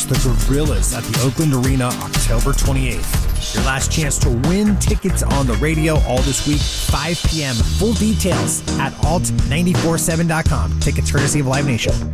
the Gorillas at the Oakland Arena October 28th. Your last chance to win tickets on the radio all this week, 5 p.m. Full details at alt947.com. Tickets courtesy of Live Nation.